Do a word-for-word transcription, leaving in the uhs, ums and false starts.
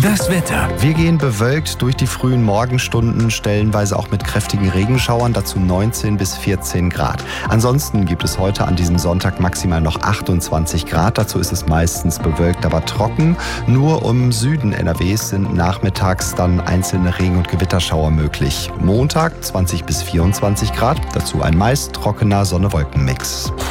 Das Wetter. Wir gehen bewölkt durch die frühen Morgenstunden, stellenweise auch mit kräftigen Regenschauern, dazu neunzehn bis vierzehn Grad. Ansonsten gibt es heute an diesem Sonntag maximal noch achtundzwanzig Grad. Dazu ist es meistens bewölkt, aber trocken. Nur im Süden N R Ws sind nachmittags dann einzelne Regen- und Gewitterschauer möglich. Montag zwanzig bis vierundzwanzig Grad, dazu ein meist trockener Sonne-Wolken-Mix.